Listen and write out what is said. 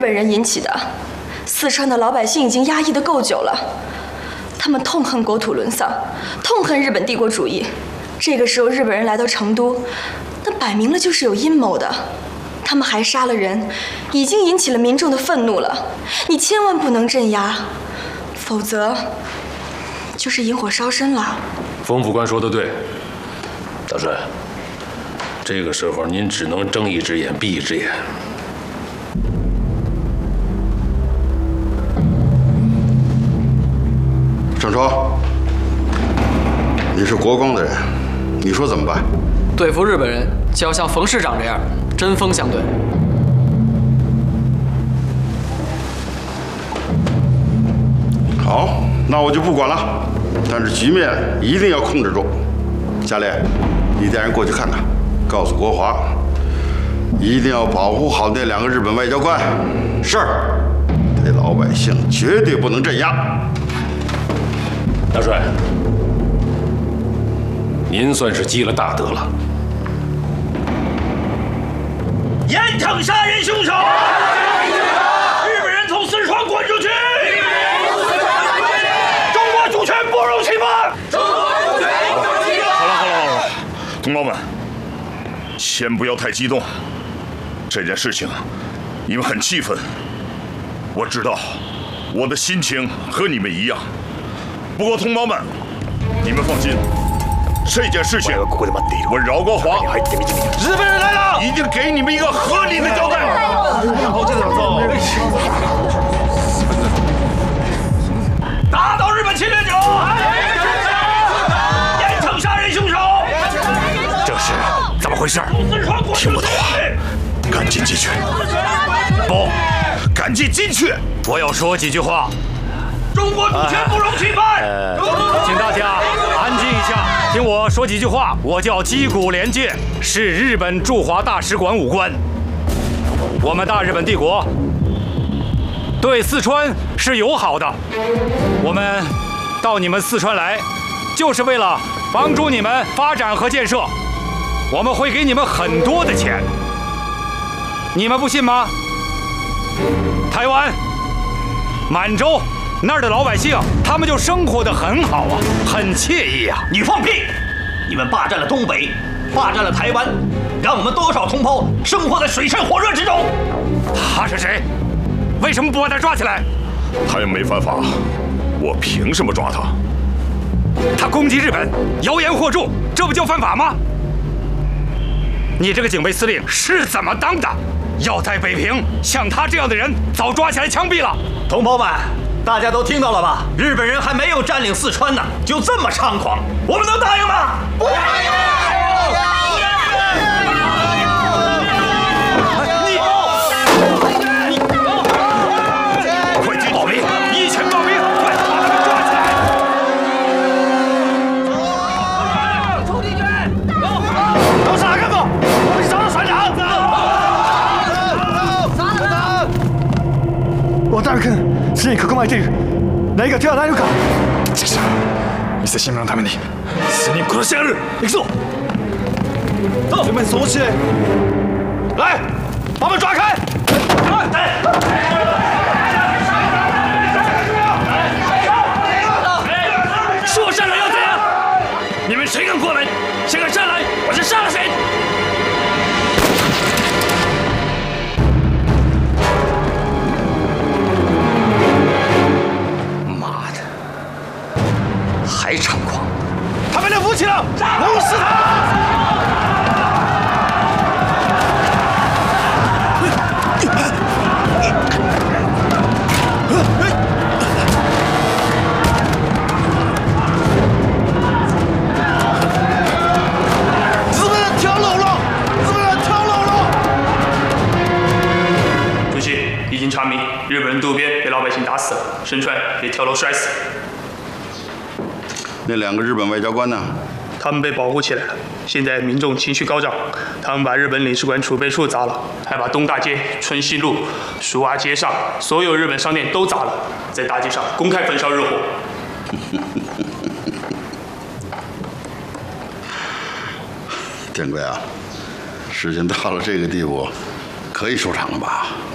本人引起的。四川的老百姓已经压抑得够久了，他们痛恨国土沦丧，痛恨日本帝国主义。这个时候，日本人来到成都，那摆明了就是有阴谋的。他们还杀了人，已经引起了民众的愤怒了。你千万不能镇压，否则就是引火烧身了。 冯副官说的对，大帅，这个时候您只能睁一只眼闭一只眼。 郑超，你是国光的人，你说怎么办？ 对付日本人，就要像冯市长这样针锋相对。 好，那我就不管了，但是局面一定要控制住。夏烈，你带人过去看看，告诉国华，一定要保护好那2个日本外交官。是，对老百姓绝对不能镇压。 大帅，您算是积了大德了。 严惩杀人凶手！日本人从四川滚出去！中国主权不容侵犯！ 好了，同胞们，先不要太激动。这件事情，你们很气愤，我知道，我的心情和你们一样。不过，同胞们，你们放心，这件事情我饶国华，日本人来了，一定给你们一个合理的交代。 打倒日本侵略者！严惩杀人凶手！ 这是怎么回事？听不懂啊！赶紧进去！不，赶紧进去！ 我要说几句话。 中国主权不容侵犯！ 请大家安静一下，听我说几句话。我叫矶谷廉介，是日本驻华大使馆武官。我们大日本帝国对四川是友好的，我们到你们四川来，就是为了帮助你们发展和建设。我们会给你们很多的钱，你们不信吗？台湾、满洲那儿的老百姓，他们就生活得很好啊，很惬意啊！ 你放屁！你们霸占了东北，霸占了台湾，让我们多少同胞生活在水深火热之中。 他是谁？为什么不把他抓起来？ 他又没犯法，我凭什么抓他？ 他攻击日本，谣言惑众，这不叫犯法吗？你这个警备司令是怎么当的？要在北平，像他这样的人早抓起来枪毙了。 同胞们，大家都听到了吧？日本人还没有占领四川呢，就这么猖狂，我们能答应吗？不答应！ 快去报名，一拳报名，快把他们抓起来！ 出敌军！都是哪个子？我们去找找船长。 渡る君、すでに囲まれている。何か手はないのか？ チクショー、伊勢神羅のために数人殺してやる。行くぞ！ 走！准备耸起来！ 来，把我们抓开！ 说杀人要怎样？你们谁敢过来？谁敢上来，我就杀了谁！ 还猖狂！他们的武器了，弄死他！ 日本人跳楼了！日本人跳楼了！ 主席，已经查明，日本人渡边被老百姓打死了，身川也跳楼摔死。 那2个日本外交官呢？ 他们被保护起来了。现在民众情绪高涨，他们把日本领事馆储备处砸了，还把东大街、春熙路、蜀娃街上所有日本商店都砸了，在大街上公开焚烧日火。 天贵啊，事情到了这个地步，可以收场了吧？